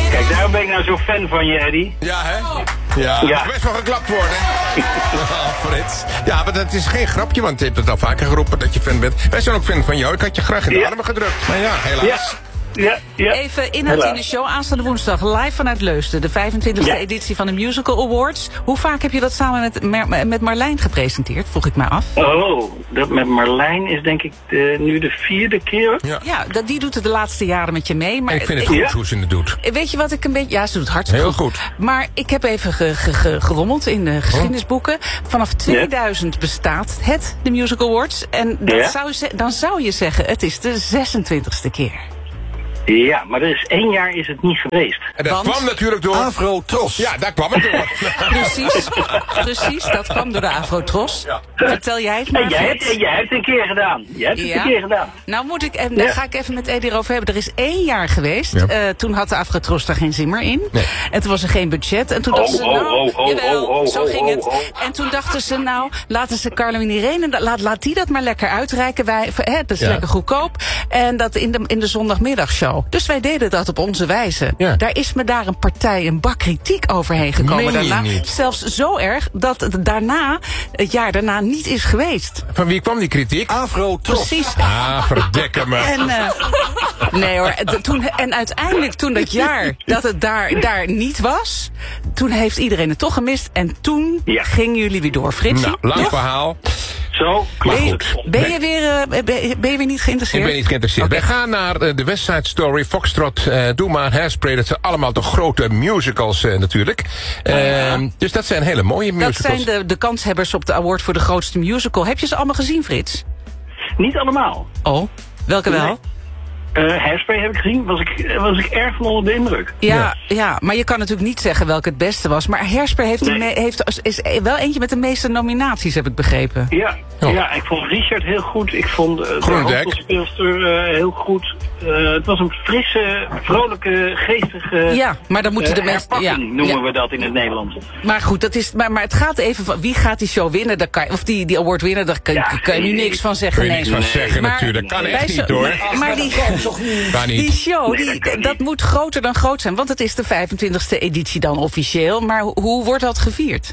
Kijk, daarom ben ik nou zo fan van je, Eddie. Ja, hè? Ja, Ja. best wel geklapt worden. Frits. Ja, maar dat is geen grapje, want je hebt het al vaker geroepen dat je fan bent. Wij zijn ook fan van jou. Ik had je graag in de armen gedrukt. Maar ja, helaas. Ja. Even inhoud in de show. Aanstaande woensdag live vanuit Leusden. De 25e editie van de Musical Awards. Hoe vaak heb je dat samen met Marlijn gepresenteerd? Vroeg ik mij af. Oh, dat met Marlijn is denk ik nu de 4e keer. Ja, die doet het de laatste jaren met je mee. Maar ik vind het goed hoe ze het doet. Weet je wat ik een beetje... Ja, ze doet het hartstikke heel goed. Maar ik heb even gerommeld in de geschiedenisboeken. Vanaf 2000 bestaat het, de Musical Awards. En dan zou je zeggen, het is de 26e keer. Ja, maar er is 1 jaar is het niet geweest. En dat kwam natuurlijk door... Afro-Tros. Ja, daar kwam het door. Precies, dat kwam door de Afro-Tros. Ja. Vertel jij het maar. En jij hebt het een keer gedaan. Nou daar ga ik even met Eddie erover hebben. Er is 1 jaar geweest. Ja. Toen had de Afro-Tros daar geen zin meer in. Nee. En toen was er geen budget. En toen dachten ze, zo ging het. En toen dachten ze, nou, laten ze Carlo en Irene, laat die dat maar lekker uitreiken. Dat is lekker goedkoop. En dat in de zondagmiddagshow. Dus wij deden dat op onze wijze. Ja. Daar is me daar een bak kritiek overheen gekomen daarna. Zelfs zo erg dat het jaar daarna niet is geweest. Van wie kwam die kritiek? Afro-Tros. Precies. Verdekken me. Nee hoor. En uiteindelijk toen dat jaar dat het daar niet was, toen heeft iedereen het toch gemist. En toen gingen jullie weer door. Fritsie? Nou, lang verhaal. Zo, klopt. Ben je weer niet geïnteresseerd? Ik ben niet geïnteresseerd. Okay. Wij gaan naar de West Side Story, Foxtrot, Doe maar, Hairspray. Dat zijn allemaal toch grote musicals natuurlijk. Dus dat zijn hele mooie musicals. Dat zijn de kanshebbers op de award voor de grootste musical. Heb je ze allemaal gezien, Frits? Niet allemaal. Oh, welke wel? Hairspray heb ik gezien, was ik erg van onder de indruk. Ja, maar je kan natuurlijk niet zeggen welke het beste was. Maar Hairspray is wel eentje met de meeste nominaties, heb ik begrepen. Ja, ik vond Richard heel goed. Ik vond de hoofdrolspeelster heel goed. Het was een frisse, vrolijke, geestige... Ja, maar dan moeten de mensen... noemen we dat in het Nederlands. Maar goed, dat is, maar het gaat even van wie gaat die show winnen, of die award winnen, daar kan je nu niks van zeggen. Kun je niks van zeggen natuurlijk, kan echt niet hoor. Maar die show, dat moet groter dan groot zijn, want het is de 25e editie dan officieel. Maar hoe wordt dat gevierd?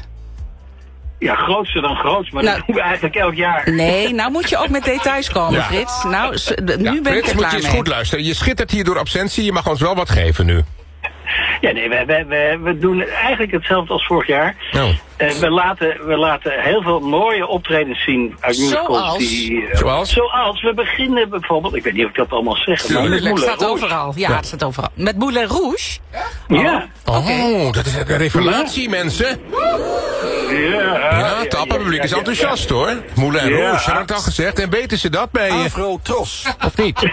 Ja, grootste dan grootst, maar dat doen we eigenlijk elk jaar. Nee, nou moet je ook met details komen, Frits. Nou, nu ben ik er klaar mee. Moet je eens goed luisteren. Je schittert hier door absentie, je mag ons wel wat geven nu. Ja, nee, we doen eigenlijk hetzelfde als vorig jaar. Oh. We laten heel veel mooie optredens zien uit musicals. Zoals we beginnen bijvoorbeeld, ik weet niet of ik dat allemaal zeg. Maar met het staat overal. Ja, het staat overal. Met Moulin Rouge? Ja. Oh, dat is een revelatie, mensen. Ja, het tappenpubliek is enthousiast hoor. Moulin Rouge, heb ik al gezegd. En weten ze dat bij Afro-Tros. Of niet?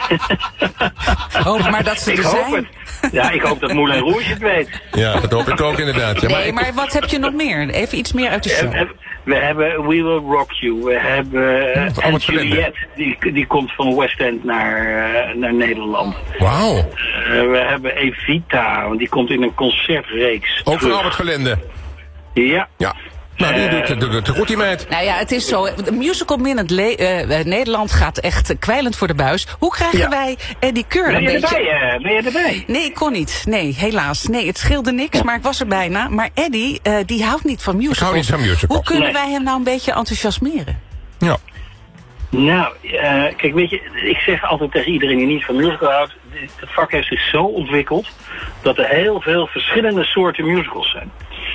Hoop maar dat ze er zijn. Ja, ik hoop dat Moulin Rouge het weet. Ja, dat hoop ik ook inderdaad. Ja, nee, maar wat heb je nog meer? Even iets meer uit de show. We hebben We Will Rock You. We hebben en Juliette. Die komt van West End naar Nederland. Wauw. We hebben Evita. Want die komt in een concertreeks. Ook van Albert Verlinde. Ja. Nou, die doet het goed, die meid. Nou ja, het is zo. De musical Minute Nederland gaat echt kwijlend voor de buis. Hoe krijgen wij Eddie Keur Ben je erbij? Nee, ik kon niet. Nee, helaas. Nee, het scheelde niks, maar ik was er bijna. Maar Eddie, die houdt niet van musicals. Ik hou niet van musicals. Hoe kunnen wij hem nou een beetje enthousiasmeren? Ja. Nou, kijk, weet je, ik zeg altijd tegen iedereen die niet van musical houdt, het vak heeft zich zo ontwikkeld dat er heel veel verschillende soorten musicals zijn.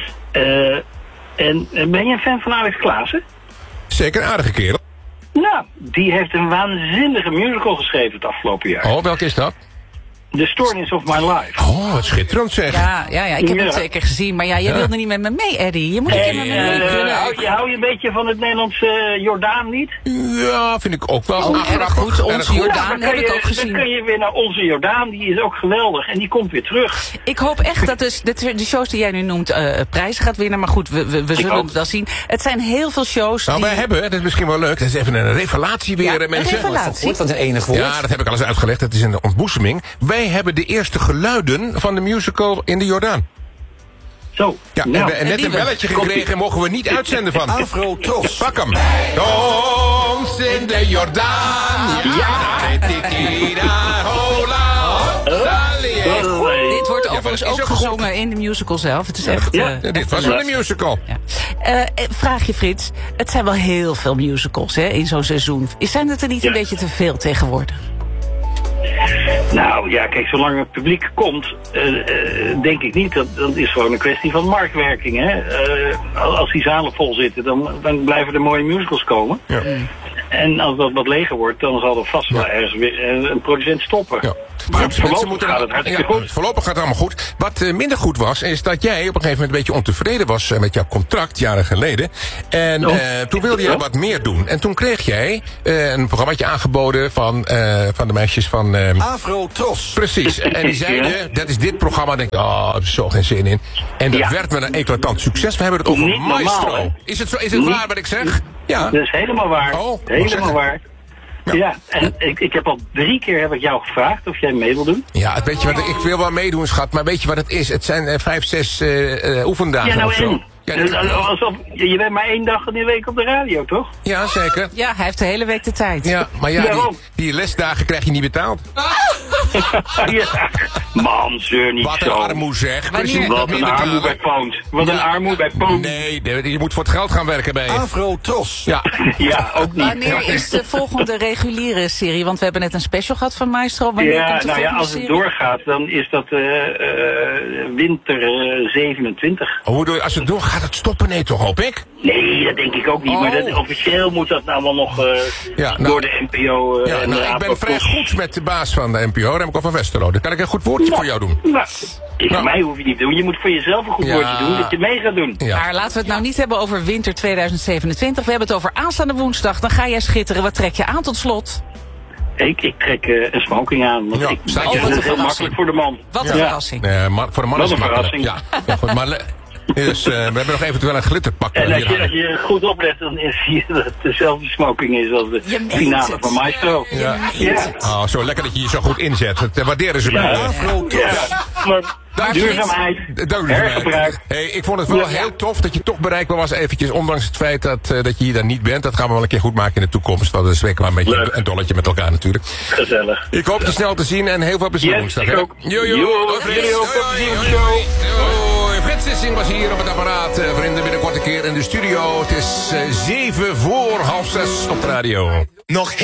En ben je een fan van Alex Klaassen? Zeker een aardige kerel. Nou, die heeft een waanzinnige musical geschreven het afgelopen jaar. Oh, welke is dat? The Stories of My Life. Oh, wat schitterend zeg. Ja, ik heb het zeker gezien. Maar jij wilde niet met me mee, Eddie. Je moet een keer met me mee kunnen. Hou je een beetje van het Nederlandse Jordaan niet? Ja, vind ik ook wel. Erg goed. Onze Jordaan heb ik ook gezien. Dan kun je weer naar onze Jordaan. Die is ook geweldig. En die komt weer terug. Ik hoop echt dat de shows die jij nu noemt prijzen gaat winnen. Maar goed, we zullen het wel zien. Het zijn heel veel shows. Nou, wij hebben, dat is misschien wel leuk. Dat is even een revelatie weer, mensen. Een revelatie. Wordt dat een enig woord? Ja, dat heb ik al eens uitgelegd. Dat is een ontboezeming. Wij hebben de eerste geluiden van de musical in de Jordaan. Zo. Ja, nou, en net een belletje gekregen mogen we niet uitzenden van. Afro-Tros. Pak hem. Dons in de Jordaan. Dit wordt over musical is ook gezongen in de musical zelf. Het is echt... dit was wel een musical. Ja. Vraag je, Frits. Het zijn wel heel veel musicals in zo'n seizoen. Zijn het er niet een beetje te veel tegenwoordig? Nou ja, kijk, zolang het publiek komt, denk ik niet. Dat is gewoon een kwestie van marktwerking. Hè? Als die zalen vol zitten, dan blijven er mooie musicals komen. Ja. En als dat wat leger wordt, dan zal er vast wel ergens weer een producent stoppen. Ja. Maar voorlopig gaat het hartstikke goed. Voorlopig gaat het allemaal goed. Wat minder goed was, is dat jij op een gegeven moment een beetje ontevreden was met jouw contract, jaren geleden. En toen wilde je wat meer doen. En toen kreeg jij een programmaatje aangeboden van de meisjes van... Afro Tros. Precies. En die zeiden, dat is dit programma. En ik dacht, ik heb er zo geen zin in. En dat werd met een eclatant succes. We hebben het over niet Maestro. Normaal, is het waar wat ik zeg? Ja. Dat is helemaal waar. Helemaal waar. Ja, en ik heb al 3 keer jou gevraagd of jij mee wil doen. Ja, weet je wat, ik wil wel meedoen, schat, maar weet je wat het is? Het zijn 5, 6 oefendagen. Ja, nou of zo. Alsof, je bent maar 1 dag in de week op de radio, toch? Ja, zeker. Ja, hij heeft de hele week de tijd. Ja, maar die lesdagen krijg je niet betaald. Man, zeur niet wat zo. Wat een armoe zeg. Wat een armoe bij Poont. Wat een armoe bij Poont. Nee, je moet voor het geld gaan werken bij je. Afro Tros. Ja. Ja, ook niet. Wanneer is de volgende reguliere serie? Want we hebben net een special gehad van Maestro. Wanneer komt de volgende als het doorgaat, dan is dat winter 27. Hoe als het doorgaat, gaat het stoppen? Nee, toch, hoop ik? Nee, dat denk ik ook niet. Maar officieel moet dat nou wel nog door de NPO. Ik ben vrij goed met de baas van de NPO, Remco van Westerlo. Dan kan ik een goed woordje voor jou doen. Voor mij hoef je niet te doen. Je moet voor jezelf een goed woordje doen, dat je mee gaat doen. Ja. Maar laten we het nou niet hebben over winter 2027. We hebben het over aanstaande woensdag. Dan ga jij schitteren. Wat trek je aan tot slot? Ik trek een smoking aan. Want ik vind het heel makkelijk voor de man. Wat een verrassing. Voor de man is het makkelijk. Ja, goed, maar... Dus we hebben nog eventueel een glitterpak. En als je goed oplet, dan zie je dat het dezelfde smoking is als de finale van Maestro. Ja. Oh, zo lekker dat je je zo goed inzet. Dat waarderen ze mij. Maar duurzaamheid, hergebruik. Hey, ik vond het wel heel tof dat je toch bereikbaar was eventjes. Ondanks het feit dat je hier dan niet bent. Dat gaan we wel een keer goed maken in de toekomst. Want dat is wel een beetje een dolletje met elkaar natuurlijk. Gezellig. Ik hoop je snel te zien en heel veel plezier woensdag. Ik ook. Frits Sissing was hier op het apparaat. Vrienden, binnenkort een keer in de studio. Het is 7:45 op de radio. Nog